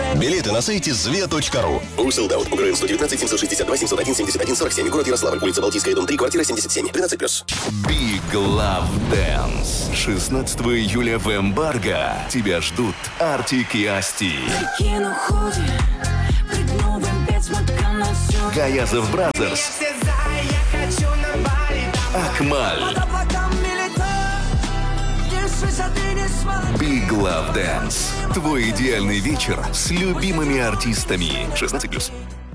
Билеты на сайте zve.ru. Sold-out. УГРН 119 762 701 71 47. Город Ярославль. Улица Балтийская, дом 3, квартира 77. 13+. Big Love Dance. 16 июля в Эмбарго. Тебя ждут Артик и Асти. Гаязов Бразерс. Акмаль. Big Love Dance. Твой идеальный вечер с любимыми артистами. 16+.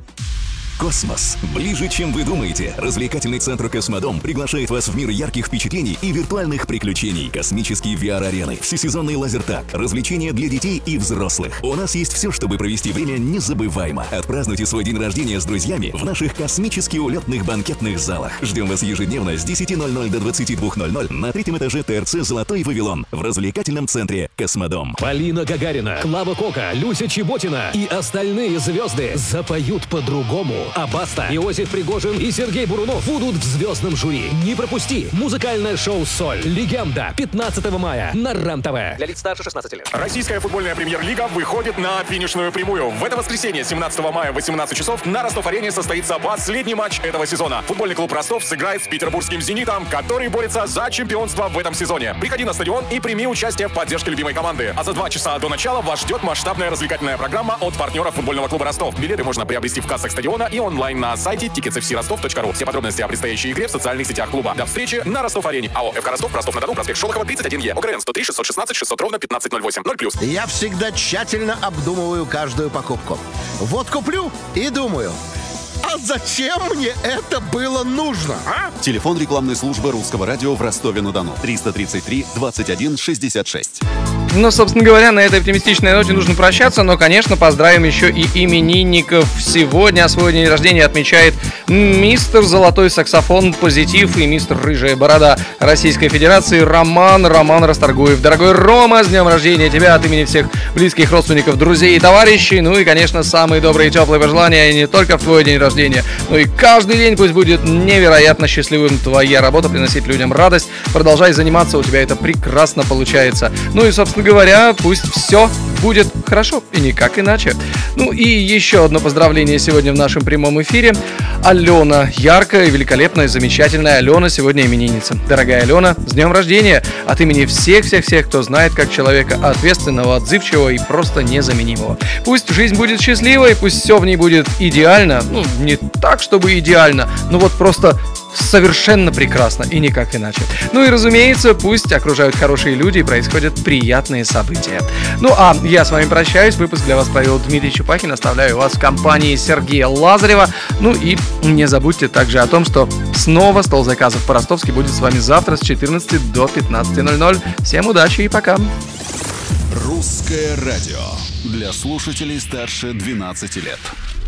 Космос. Ближе, чем вы думаете. Развлекательный центр «Космодом» приглашает вас в мир ярких впечатлений и виртуальных приключений. Космические VR-арены, всесезонный лазертаг, развлечения для детей и взрослых. У нас есть все, чтобы провести время незабываемо. Отпразднуйте свой день рождения с друзьями в наших космически улетных банкетных залах. Ждем вас ежедневно с 10:00 до 22:00 на 3-м этаже ТРЦ «Золотой Вавилон» в развлекательном центре «Космодом». Полина Гагарина, Клава Кока, Люся Чеботина и остальные звезды запоют по-другому. А Баста, Иосиф Пригожин и Сергей Бурунов будут в звездном жюри. Не пропусти! Музыкальное шоу «Соль». Легенда. 15 мая на РЕН-ТВ. Для лиц старше 16 лет. Российская футбольная премьер-лига выходит на финишную прямую. В это воскресенье, 17 мая в 18 часов, на Ростов-арене состоится последний матч этого сезона. Футбольный клуб Ростов сыграет с петербургским «Зенитом», который борется за чемпионство в этом сезоне. Приходи на стадион и прими участие в поддержке любимой команды. А за 2 часа до начала вас ждет масштабная развлекательная программа от партнеров футбольного клуба Ростов. Билеты можно приобрести в кассах стадиона и онлайн на сайте ticketsfcrostov.ru. Все подробности о предстоящей игре в социальных сетях клуба. До встречи на Ростов-арене. АО ФК Ростов, Ростов-на-Дону, проспект Шолохова, 31Е. ОГРН 103 616 600 ровно 1508. 0+. Я всегда тщательно обдумываю каждую покупку. Вот куплю и думаю, а зачем мне это было нужно, а? Телефон рекламной службы Русского радио в Ростове-на-Дону. 333 21 66. Ну, собственно говоря, на этой оптимистичной ноте нужно прощаться, но, конечно, поздравим еще и именинников. Сегодня свой день рождения отмечает мистер Золотой саксофон Позитив и мистер Рыжая Борода Российской Федерации Роман Расторгуев. Дорогой Рома, с днем рождения тебя от имени всех близких родственников, друзей и товарищей. Ну и, конечно, самые добрые и теплые пожелания не только в твой день рождения, но и каждый день пусть будет невероятно счастливым. Твоя работа — приносить людям радость. Продолжай заниматься, у тебя это прекрасно получается. Ну и, собственно говоря, пусть все будет хорошо и никак иначе. Ну и еще одно поздравление сегодня в нашем прямом эфире. Алена, яркая, великолепная, замечательная Алена сегодня именинница. Дорогая Алена, с днем рождения! От имени всех-всех-всех, кто знает как человека ответственного, отзывчивого и просто незаменимого. Пусть жизнь будет счастливой, пусть все в ней будет идеально. Ну, не так, чтобы идеально, но вот просто совершенно прекрасно и никак иначе. Ну и, разумеется, пусть окружают хорошие люди и происходят приятные события. Ну а я с вами прощаюсь. Выпуск для вас провел Дмитрий Чупахин. Оставляю вас в компании Сергея Лазарева. Ну и не забудьте также о том, что снова стол заказов по-ростовски будет с вами завтра с 14 до 15:00. Всем удачи и пока. Русское радио для слушателей старше 12 лет.